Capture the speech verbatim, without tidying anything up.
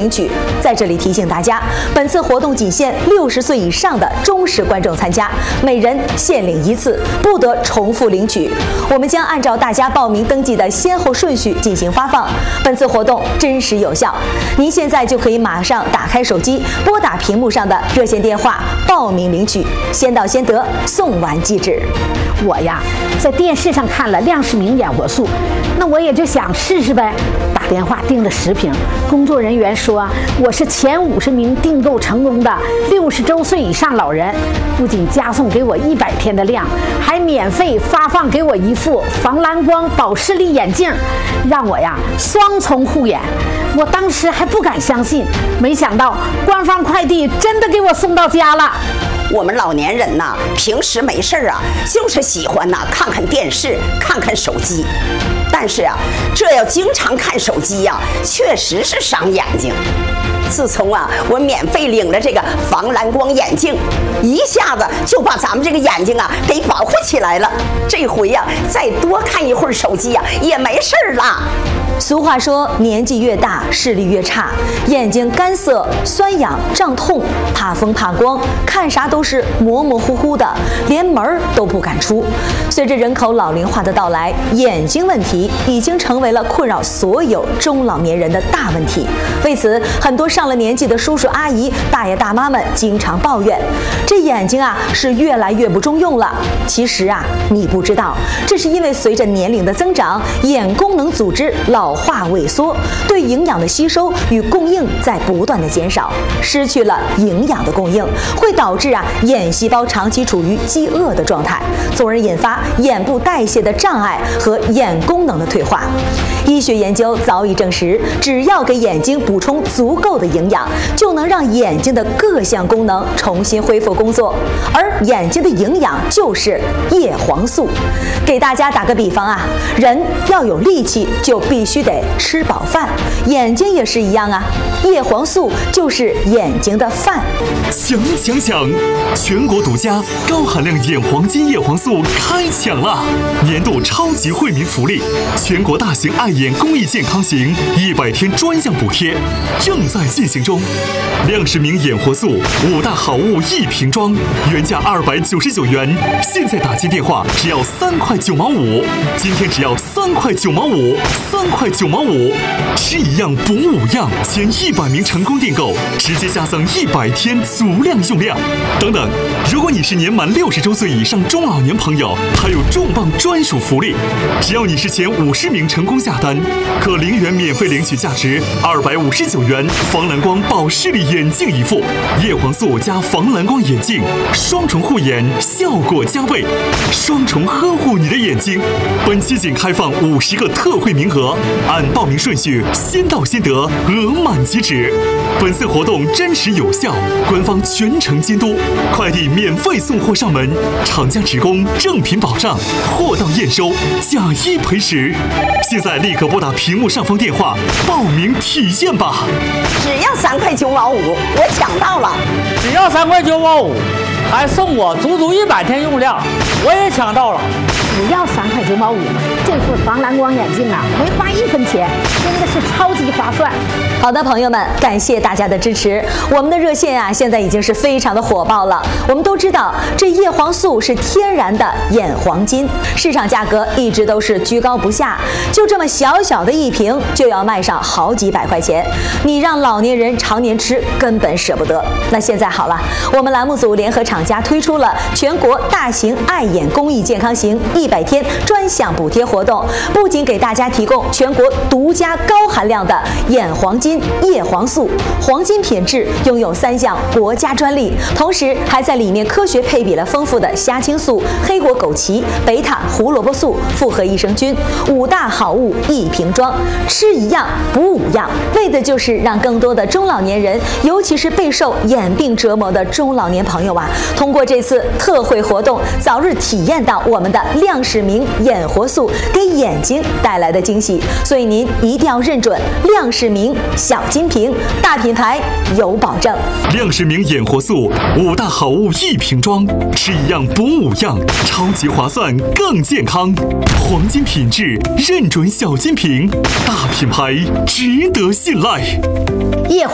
领取。在这里提醒大家，本次活动仅限六十岁以上的忠实观众参加，每人限领一次，不得重复领取。我们将按照大家报名登记的先后顺序进行发放。本次活动真实有效，您现在就可以马上打开手机，拨打屏幕上的热线电话报名领取，先到先得，送完即止。 我呀，在电视上看了亮世明眼活素，那我也就想试试呗。打电话订了十瓶，工作人员说我是前五十名订购成功的六十周岁以上老人，不仅加送给我一百天的量，还免费发放给我一副防蓝光保视力眼镜，让我呀双重护眼。我当时还不敢相信，没想到官方快递真的给我送到家了。 我们老年人呐，平时没事啊，就是喜欢呐看看电视，看看手机。但是啊，这要经常看手机呀、啊，确实是伤眼睛。自从啊，我免费领了这个防蓝光眼镜，一下子就把咱们这个眼睛啊给保护起来了。这回呀、啊，再多看一会儿手机呀、啊，也没事儿了。 俗话说，年纪越大，视力越差，眼睛干涩、酸痒、胀痛，怕风怕光，看啥都是模模糊糊的，连门儿都不敢出。随着人口老龄化的到来，眼睛问题已经成为了困扰所有中老年人的大问题。为此，很多上了年纪的叔叔阿姨、大爷大妈们经常抱怨，这眼睛啊是越来越不中用了。其实啊，你不知道，这是因为随着年龄的增长，眼功能组织老化萎缩，对营养的吸收与供应在不断的减少，失去了营养的供应，会导致啊眼细胞长期处于饥饿的状态，从而引发眼部代谢的障碍和眼功能的退化。医学研究早已证实，只要给眼睛补充足够的营养，就能让眼睛的各项功能重新恢复工作。而眼睛的营养就是叶黄素。给大家打个比方啊，人要有力气，就必须得吃饱饭，眼睛也是一样啊，叶黄素就是眼睛的饭。 想想想，全国独家高含量眼黄金叶黄素开抢了！年度超级惠民福利，全国大型爱眼公益健康行一百天专项补贴正在进行中。亮世明眼活素五大好物一瓶装，原价二百九十九元，现在打进电话只要三块九毛五，今天只要三块九毛五，三块九毛五，吃一样补五样，前一百名成功订购直接加赠一百天足量用量。等等，如果你是年满六十周岁以上中老年朋友，还有重磅专属福利，只要你是前五十名成功下单，可零元免费领取价值二百五十九元防蓝光保视力眼镜一副，叶黄素加防蓝光眼镜，双重护眼，效果加倍，双重呵护你的眼睛。本期仅开放五十个特惠名额，按报名顺序先到先得，额满即止。本次活动真实有效，官方全程监督，快递免费送货上门，厂家职工正品保障，货到验收，假一赔十。现在立刻拨打屏幕上方电话报名体验吧！ 只要三块九毛五，我抢到了！ 只要三块九毛五，还送我足足一百天用量，我也抢到了！ 只要三块九毛五，这副防蓝光眼镜啊，没花一分钱，真的是超级划算。 好的，朋友们，感谢大家的支持。我们的热线啊，现在已经是非常的火爆了。我们都知道，这叶黄素是天然的眼黄金，市场价格一直都是居高不下，就这么小小的一瓶就要卖上好几百块钱，你让老年人常年吃根本舍不得。那现在好了，我们栏目组联合厂家推出了全国大型爱眼公益健康行一百天专项补贴活动，不仅给大家提供全国独家高含量的眼黄金叶黄素，黄金品质，拥有三项国家专利，同时还在里面科学配比了丰富的虾青素、黑果枸杞、贝塔胡萝卜素、复合益生菌，五大好物一瓶装，吃一样补五样，为的就是让更多的中老年人，尤其是备受眼病折磨的中老年朋友啊，通过这次特惠活动，早日体验到我们的亮世明眼活素给眼睛带来的惊喜。所以您一定要认准亮世明小金瓶，大品牌有保证。 亮世明眼活素五大好物一瓶装，吃一样补五样，超级划算，更健康，黄金品质，认准小金瓶，大品牌值得信赖。 叶